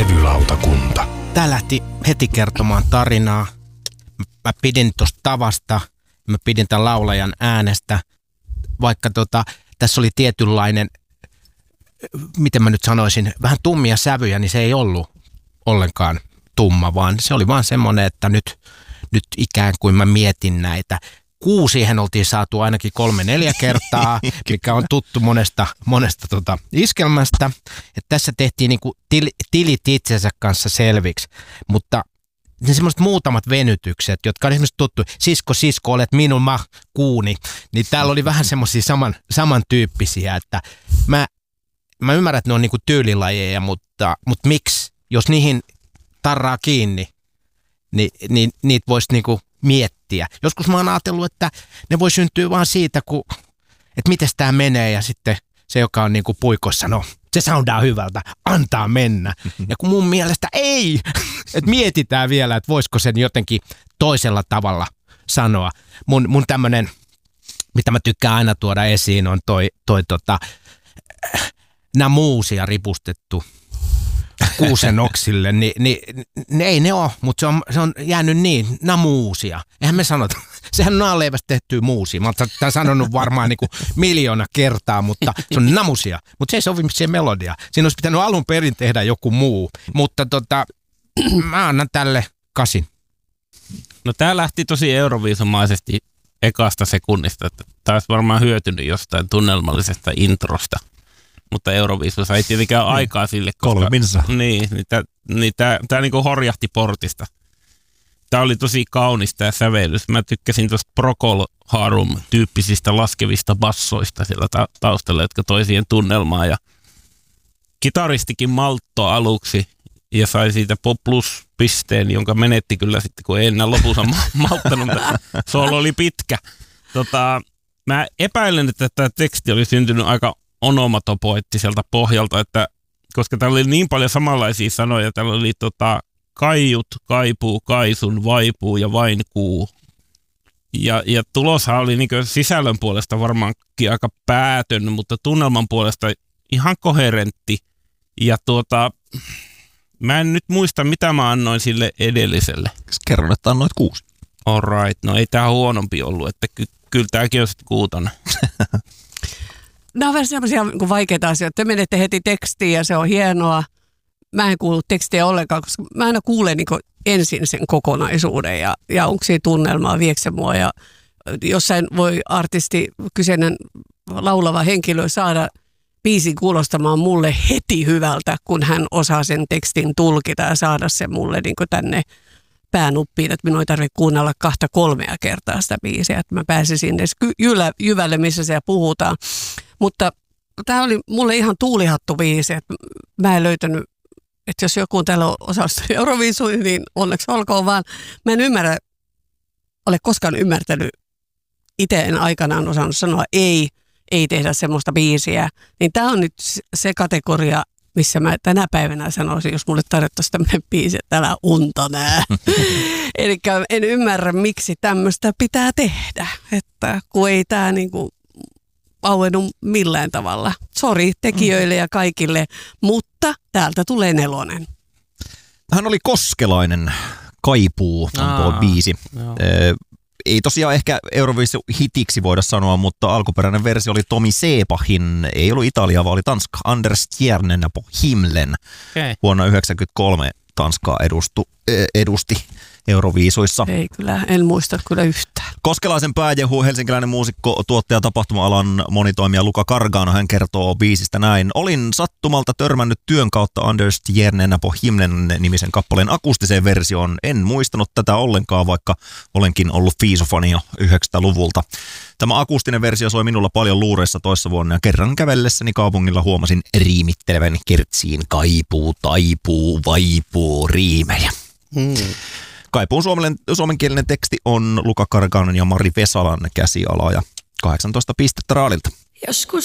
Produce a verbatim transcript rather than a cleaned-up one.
Levylautakunta. Tää lähti heti kertomaan tarinaa. Mä pidin tosta tavasta, mä pidin tämän laulajan äänestä, vaikka tota, tässä oli tietynlainen, miten mä nyt sanoisin, vähän tummia sävyjä, niin se ei ollut ollenkaan tumma, vaan se oli vaan semmoinen, että nyt, nyt ikään kuin mä mietin näitä. Kuusiehen oltiin saatu ainakin kolme neljä kertaa, mikä on tuttu monesta, monesta tota iskelmästä. Et tässä tehtiin niinku til, tilit itsensä kanssa selviksi, mutta ne semmoiset muutamat venytykset, jotka on esimerkiksi tuttu, sisko, sisko, olet minun ma kuuni, niin täällä oli vähän semmoisia saman, samantyyppisiä, että mä, mä ymmärrän, että ne on niinku tyylilajeja, mutta, mutta miksi, jos niihin tarraa kiinni, niin, niin niitä voisi niinku miettiä. Joskus mä oon ajatellut, että ne voi syntyä vaan siitä, kun, että miten tämä menee ja sitten se, joka on niinku puikossa, no se soundaa hyvältä, antaa mennä. Ja kun mun mielestä ei, että mietitään vielä, että voisiko sen jotenkin toisella tavalla sanoa. Mun, mun tämmönen, mitä mä tykkään aina tuoda esiin, on toi, toi tota, namuusia ripustettu kuusen oksille, niin, niin ne ei ne ole, mutta se on, se on jäänyt niin, namuusia. Eihän me sanota, sehän on naaleivästä tehtyä muusia. Mä oon tämän sanonut varmaan niin kuin miljoona kertaa, mutta se on namusia. Mutta se ei sovi siihen melodiaan. Siinä olisi pitänyt alun perin tehdä joku muu. Mutta tota, mä annan tälle kasin. No tää lähti tosi euroviisumaisesti ekasta sekunnista. Että tää olisi varmaan hyötynyt jostain tunnelmallisesta introsta. Mutta Euroviisussa ei tietenkään ole aikaa sille, koska kolme minsa. Niin, niin tämä niin tää niinku horjahti portista. Tämä oli tosi kaunis tämä sävellys. Mä tykkäsin tuosta Procol Harum-tyyppisistä laskevista bassoista siellä ta- taustalla, jotka toi siihen tunnelmaan. Ja kitaristikin maltto aluksi ja sai siitä Pop Plus-pisteen, jonka menetti kyllä sitten, kun ei enää lopussa malttanut. Soolo oli pitkä. Tota, mä epäilen, että tämä teksti oli syntynyt aika onomatopoettiselta pohjalta, että koska täällä oli niin paljon samanlaisia sanoja, täällä oli tota, kaiut, kaipuu, kaisun, vaipuu ja vain kuu. Ja, ja tuloshan oli niin sisällön puolesta varmaankin aika päätön, mutta tunnelman puolesta ihan koherentti. Ja tuota, mä en nyt muista, mitä mä annoin sille edelliselle. Kerron, että annoit kuusi. All right, no ei tää huonompi ollut, että ky- kyllä tääkin on sitten kuutona. Nämä on vähän sellaisia niin vaikeita asioita. Te menette heti tekstiin ja se on hienoa. Mä en kuulu tekstiä ollenkaan, koska mä aina kuulen niin ensin sen kokonaisuuden ja, ja onko siinä tunnelmaa, viekö se mua. Ja jossain voi artisti, kyseinen laulava henkilö saada biisin kuulostamaan mulle heti hyvältä, kun hän osaa sen tekstin tulkita ja saada sen mulle niin tänne päänuppiin, että minun ei tarvitse kuunnella kahta kolmea kertaa sitä biisiä, että mä pääsisin edes jylä, jyvälle, missä siellä puhutaan. Mutta tämä oli mulle ihan tuulihattu biisi, että mä en löytänyt, että jos joku täällä on osallistunut Euroviisuihin, niin onneksi olkoon vaan. Mä en ymmärrä, ole koskaan ymmärtänyt, itse en aikanaan osannut sanoa ei, ei tehdä semmoista biisiä. Niin tämä on nyt se kategoria, missä mä tänä päivänä sanoisin, jos mulle tarjottaisiin tämmöinen biisi, että älä unta nää. Eli en ymmärrä, miksi tämmöistä pitää tehdä, että kun ei tämä niinku auennut millään tavalla. Sori tekijöille ja kaikille, mutta täältä tulee nelonen. Hän oli Koskelainen, Kaipuu on tuo biisi. Ee, ei tosiaan ehkä Euroviisu-hitiksi voida sanoa, mutta alkuperäinen versio oli Tomi Seepahin, ei ollut Italia, vaan oli Tanska, Anders Stjernen på himlen. Okay. Vuonna yhdeksänkymmentäkolme Tanskaa edustu, edusti Euroviisuissa. Ei kyllä, en muista kyllä yhtään. Koskelaisen pääjehu, helsinkiläinen muusikko, tuottaja, tapahtuma-alan monitoimija Luca Gargano, hän kertoo biisistä näin. Olin sattumalta törmännyt työn kautta Anders Stjernen på himlen nimisen kappaleen akustiseen versioon. En muistanut tätä ollenkaan, vaikka olenkin ollut fiisofani jo yhdeksänkymmentäluvulta. Tämä akustinen versio soi minulla paljon luureissa toissa vuonna ja kerran kävellessäni kaupungilla huomasin riimittelevän kertsiin kaipuu, taipuu, vaipuu riimejä. Hmm. Kaipuun suomenkielinen teksti on Luca Garganon ja Mari Vesalan käsiala ja kahdeksantoista pistettä Raadilta. Joskus